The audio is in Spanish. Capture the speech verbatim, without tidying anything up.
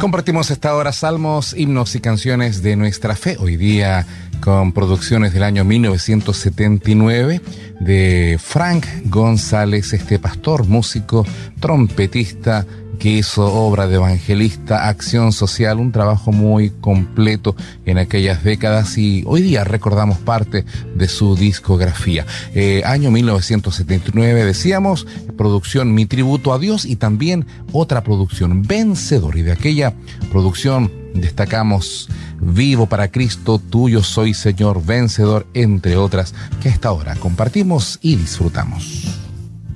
Compartimos esta hora salmos, himnos y canciones de nuestra fe. Hoy día con producciones del año mil novecientos setenta y nueve de Frank González, este pastor, músico, trompetista, que hizo obra de evangelista, acción social, un trabajo muy completo en aquellas décadas, y hoy día recordamos parte de su discografía. Eh, año mil novecientos setenta y nueve, decíamos, producción Mi Tributo a Dios, y también otra producción, Vencedor, y de aquella producción destacamos Vivo para Cristo, Tuyo soy Señor, Vencedor, entre otras, que hasta ahora compartimos y disfrutamos.